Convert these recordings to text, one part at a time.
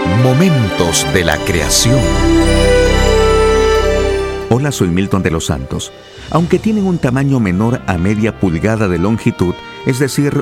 Momentos de la creación. Hola, soy Milton de los Santos. Aunque tienen un tamaño menor a media pulgada de longitud, es decir,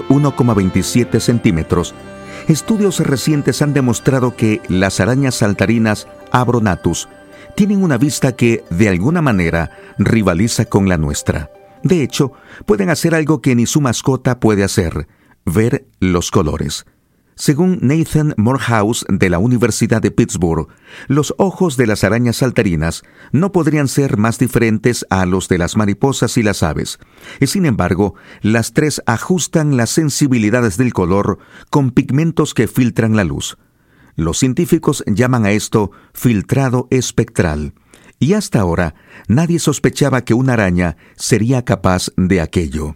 1,27 centímetros, estudios recientes han demostrado que las arañas saltarinas Abronatus tienen una vista que, de alguna manera, rivaliza con la nuestra. De hecho, pueden hacer algo que ni su mascota puede hacer: ver los colores. Según Nathan Morehouse de la Universidad de Pittsburgh, los ojos de las arañas saltarinas no podrían ser más diferentes a los de las mariposas y las aves, y sin embargo, las tres ajustan las sensibilidades del color con pigmentos que filtran la luz. Los científicos llaman a esto filtrado espectral, y hasta ahora nadie sospechaba que una araña sería capaz de aquello.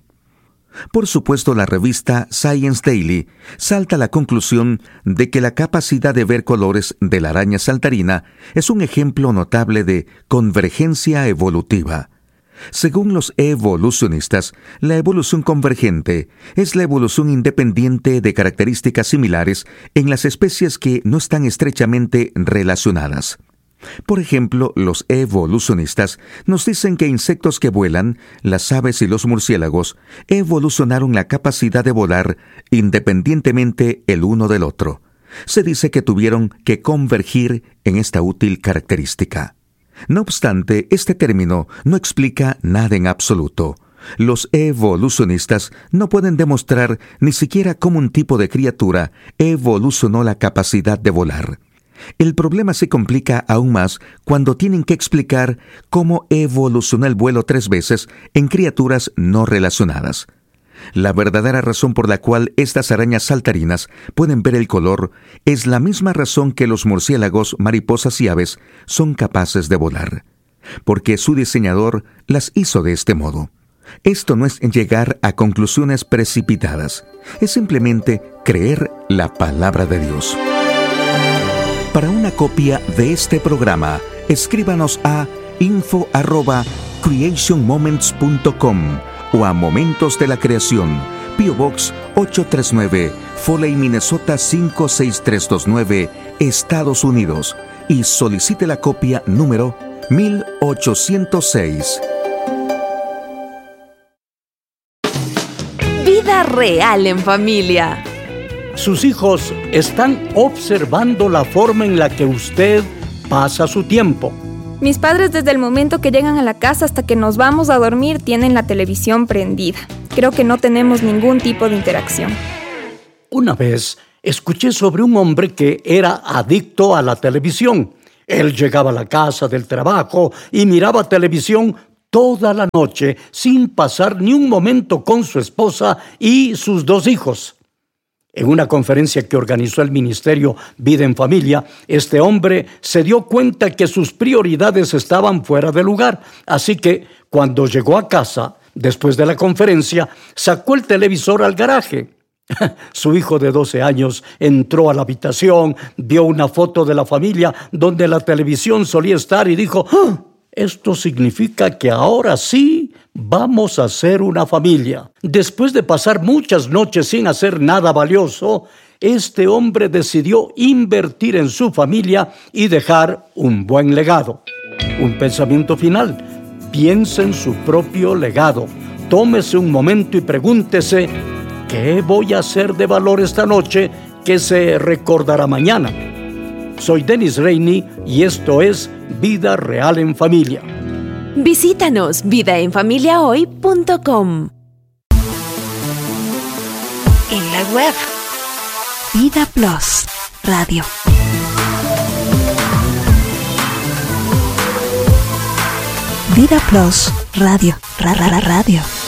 Por supuesto, la revista Science Daily salta a la conclusión de que la capacidad de ver colores de la araña saltarina es un ejemplo notable de convergencia evolutiva. Según los evolucionistas, la evolución convergente es la evolución independiente de características similares en las especies que no están estrechamente relacionadas. Por ejemplo, los evolucionistas nos dicen que insectos que vuelan, las aves y los murciélagos, evolucionaron la capacidad de volar independientemente el uno del otro. Se dice que tuvieron que convergir en esta útil característica. No obstante, este término no explica nada en absoluto. Los evolucionistas no pueden demostrar ni siquiera cómo un tipo de criatura evolucionó la capacidad de volar. El problema se complica aún más cuando tienen que explicar cómo evolucionó el vuelo 3 veces en criaturas no relacionadas. La verdadera razón por la cual estas arañas saltarinas pueden ver el color es la misma razón que los murciélagos, mariposas y aves son capaces de volar, porque su diseñador las hizo de este modo. Esto no es llegar a conclusiones precipitadas, es simplemente creer la palabra de Dios. Para una copia de este programa, escríbanos a info@creationmoments.com o a Momentos de la Creación, P.O. Box 839, Foley, Minnesota 56329, Estados Unidos, y solicite la copia número 1806. Vida real en familia. Sus hijos están observando la forma en la que usted pasa su tiempo. Mis padres, desde el momento que llegan a la casa hasta que nos vamos a dormir, tienen la televisión prendida. Creo que no tenemos ningún tipo de interacción. Una vez escuché sobre un hombre que era adicto a la televisión. Él llegaba a la casa del trabajo y miraba televisión toda la noche sin pasar ni un momento con su esposa y sus 2 hijos. En una conferencia que organizó el Ministerio Vida en Familia, este hombre se dio cuenta que sus prioridades estaban fuera de lugar. Así que, cuando llegó a casa, después de la conferencia, sacó el televisor al garaje. Su hijo de 12 años entró a la habitación, vio una foto de la familia donde la televisión solía estar y dijo: ¡Ah! Esto significa que ahora sí vamos a ser una familia. Después de pasar muchas noches sin hacer nada valioso, este hombre decidió invertir en su familia y dejar un buen legado. Un pensamiento final: piense en su propio legado. Tómese un momento y pregúntese: ¿qué voy a hacer de valor esta noche que se recordará mañana? Soy Dennis Rainey y esto es Vida Real en Familia. Visítanos vidaenfamiliahoy.com. En la web Vida Plus Radio. Vida Plus Radio. Radio.